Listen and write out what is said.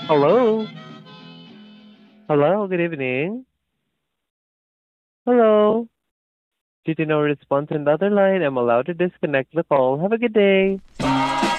Hello? Hello, good evening. Hello? Due to no response in the other line, I'm allowed to disconnect the call. Have a good day.